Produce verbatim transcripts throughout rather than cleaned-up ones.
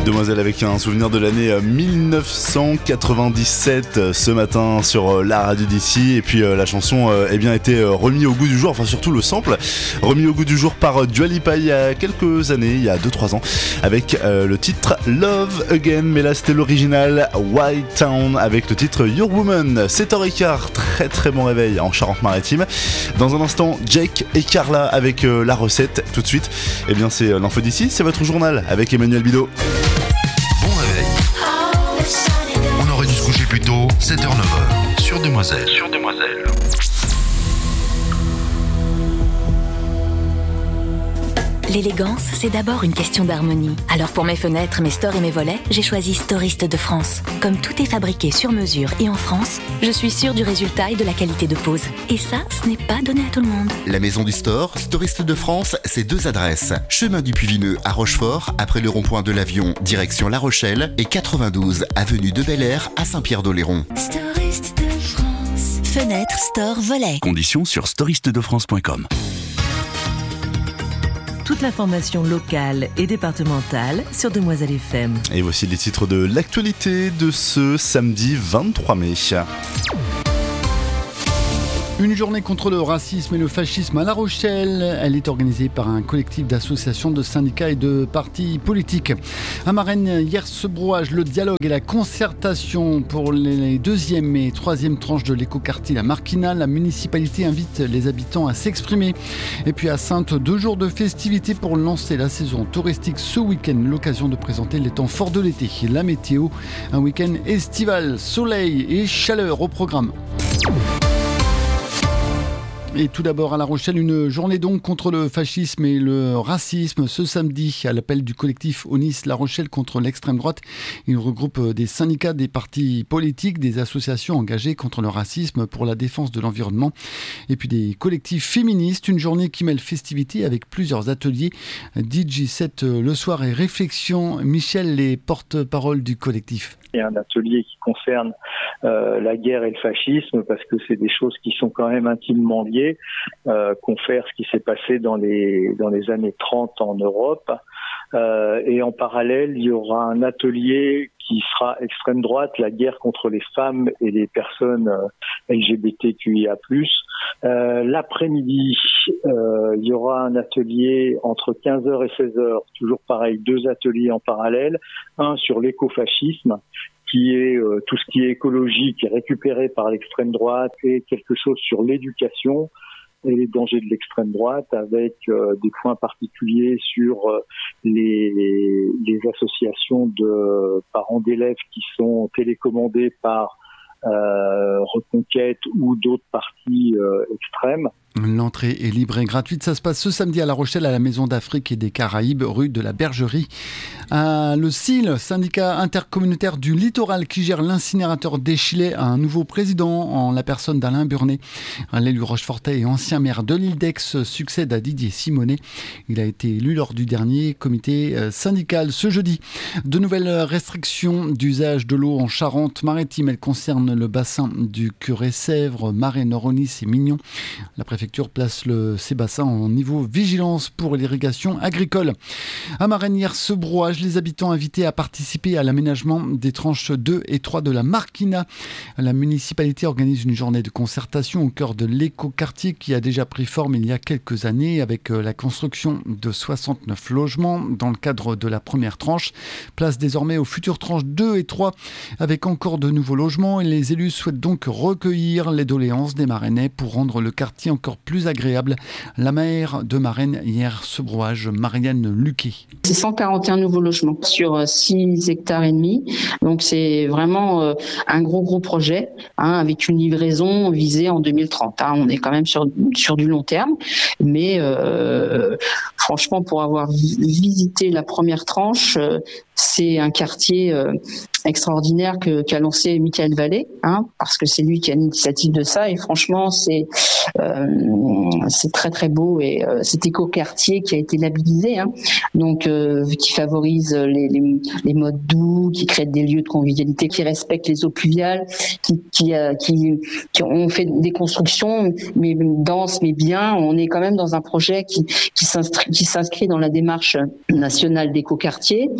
Demoiselle avec un souvenir de l'année mille neuf cent quatre-vingt-dix-sept ce matin sur la radio d'ici. Et puis la chanson eh bien, a été remis au goût du jour, enfin surtout le sample, remis au goût du jour par Dua Lipa il y a quelques années, il y a deux trois ans, avec euh, le titre Love Again. Mais là c'était l'original White Town avec le titre Your Woman. sept heures quinze, très très bon réveil en Charente-Maritime. Dans un instant, Jake et Carla avec euh, la recette. Tout de suite, eh bien c'est euh, l'info d'ici, c'est votre journal avec Emmanuel Bidot. Bon réveil. On aurait dû se coucher plus tôt, sept heures neuf heures, sur Demoiselle. Sur Demoiselle. L'élégance, c'est d'abord une question d'harmonie. Alors pour mes fenêtres, mes stores et mes volets, j'ai choisi Storiste de France. Comme tout est fabriqué sur mesure et en France, je suis sûre du résultat et de la qualité de pose. Et ça, ce n'est pas donné à tout le monde. La maison du store, Storiste de France, c'est deux adresses. Chemin du Puy-Vineux à Rochefort, après le rond-point de l'Avion, direction La Rochelle, et quatre-vingt-douze avenue de Bel-Air à Saint-Pierre-d'Oléron. Storiste de France. Fenêtre, store, volet. Conditions sur storiste de france point com. Toute l'information locale et départementale sur Demoiselle F M. Et voici les titres de l'actualité de ce samedi vingt-trois mai. Une journée contre le racisme et le fascisme à La Rochelle. Elle est organisée par un collectif d'associations, de syndicats et de partis politiques. À Marennes, hier ce brouage, le dialogue et la concertation pour les deuxième et troisième tranches de l'écoquartier La Marquina. La municipalité invite les habitants à s'exprimer. Et puis à Saintes, deux jours de festivités pour lancer la saison touristique ce week-end. L'occasion de présenter les temps forts de l'été. La météo, un week-end estival, soleil et chaleur au programme. Et tout d'abord à La Rochelle, une journée donc contre le fascisme et le racisme ce samedi à l'appel du collectif Onis La Rochelle contre l'extrême droite. Il regroupe des syndicats, des partis politiques, des associations engagées contre le racisme pour la défense de l'environnement et puis des collectifs féministes. Une journée qui mêle festivité avec plusieurs ateliers, D J set le soir et réflexion. Michel, les porte-parole du collectif. Il y a un atelier qui concerne euh, la guerre et le fascisme parce que c'est des choses qui sont quand même intimement liées. Euh, confère ce qui s'est passé dans les dans les années trente en Europe. Euh, et en parallèle, il y aura un atelier qui sera extrême droite, la guerre contre les femmes et les personnes euh, L G B T Q I A plus. Euh, l'après-midi, euh, il y aura un atelier entre quinze heures et seize heures, toujours pareil, deux ateliers en parallèle, un sur l'écofascisme, qui est euh, tout ce qui est écologique et récupéré par l'extrême droite, et quelque chose sur l'éducation et les dangers de l'extrême droite, avec euh, des points particuliers sur euh, les, les associations de parents d'élèves qui sont télécommandées par euh, Reconquête ou d'autres partis euh, extrêmes. L'entrée est libre et gratuite. Ça se passe ce samedi à La Rochelle, à la Maison d'Afrique et des Caraïbes, rue de la Bergerie. Euh, le S I L, syndicat intercommunautaire du littoral qui gère l'incinérateur d'Échillais, a un nouveau président en la personne d'Alain Burnet. L'élu rochefortais et ancien maire de l'île d'Aix succède à Didier Simonet. Il a été élu lors du dernier comité syndical ce jeudi. De nouvelles restrictions d'usage de l'eau en Charente-Maritime. Elles concernent le bassin du Curé-Sèvres, Marais, Noronis et Mignon. La préfecture place le, ces bassins en niveau vigilance pour l'irrigation agricole. À Marennes, hier, ce brouage, les habitants invités à participer à l'aménagement des tranches deux et trois de la Marquina. La municipalité organise une journée de concertation au cœur de l'écoquartier qui a déjà pris forme il y a quelques années avec la construction de soixante-neuf logements dans le cadre de la première tranche. Place désormais aux futures tranches deux et trois avec encore de nouveaux logements et les élus souhaitent donc recueillir les doléances des Marennais pour rendre le quartier encore plus agréable. La maire de Marennes, hier, ce brouage, Marianne Luquet. C'est cent quarante et un nouveaux logements sur six hectares et demi. Donc c'est vraiment un gros gros projet hein, avec une livraison visée en deux mille trente. Hein. On est quand même sur, sur du long terme. Mais euh, franchement, pour avoir visité la première tranche, euh, c'est un quartier euh, extraordinaire que, qu'a lancé Michael Vallée, hein, parce que c'est lui qui a l'initiative de ça. Et franchement, c'est euh, c'est très très beau et euh, cet écoquartier qui a été labellisé, hein, donc euh, qui favorise les, les, les modes doux, qui crée des lieux de convivialité, qui respectent les eaux pluviales, qui qui, euh, qui qui ont fait des constructions mais denses mais bien. On est quand même dans un projet qui qui s'inscrit qui s'inscrit dans la démarche nationale d'écoquartier et c'est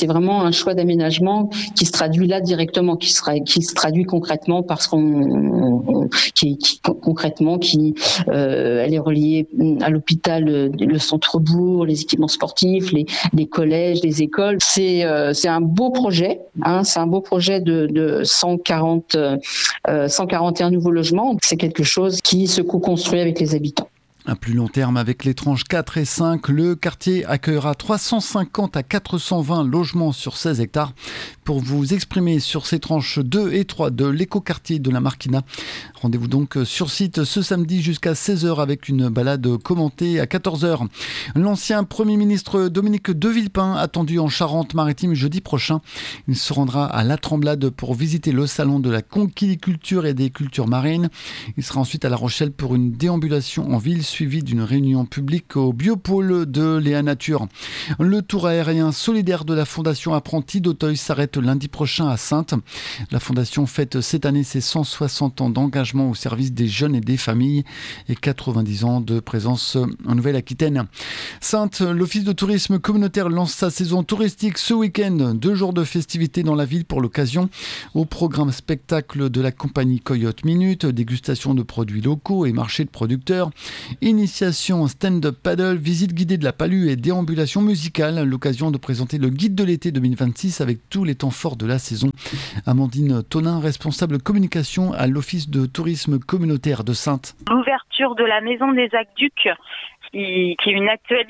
c'est vraiment un choix d'aménagement qui se traduit là directement, qui se, qui se traduit concrètement parce qu'on, on, qui, qui concrètement, qui, euh, elle est reliée à l'hôpital, le, le centre-bourg, les équipements sportifs, les, les collèges, les écoles. C'est, euh, c'est un beau projet, hein, c'est un beau projet de, de cent quarante, euh, cent quarante et un nouveaux logements. C'est quelque chose qui se co-construit avec les habitants. À plus long terme, avec les tranches quatre et cinq, le quartier accueillera trois cent cinquante à quatre cent vingt logements sur seize hectares. Pour vous exprimer sur ces tranches deux et trois de l'écoquartier de la Marquina, rendez-vous donc sur site ce samedi jusqu'à seize heures avec une balade commentée à quatorze heures. L'ancien Premier ministre Dominique de Villepin, attendu en Charente-Maritime jeudi prochain. Il se rendra à La Tremblade pour visiter le salon de la conquiliculture et des cultures marines. Il sera ensuite à La Rochelle pour une déambulation en ville, suivi d'une réunion publique au biopôle de Léa Nature. Le tour aérien solidaire de la Fondation Apprentis d'Auteuil s'arrête lundi prochain à Saintes. La Fondation fête cette année ses cent soixante ans d'engagement au service des jeunes et des familles et quatre-vingt-dix ans de présence en Nouvelle-Aquitaine. Saintes, l'Office de tourisme communautaire lance sa saison touristique ce week-end. Deux jours de festivités dans la ville pour l'occasion. Au programme spectacle de la compagnie Coyote Minute, dégustation de produits locaux et marché de producteurs. Initiation stand-up paddle, visite guidée de la Palue et déambulation musicale. L'occasion de présenter le guide de l'été deux mille vingt-six avec tous les temps forts de la saison. Amandine Tonin, responsable communication à l'Office de tourisme communautaire de Saintes. L'ouverture de la maison des aqueducs, qui, qui est une actualité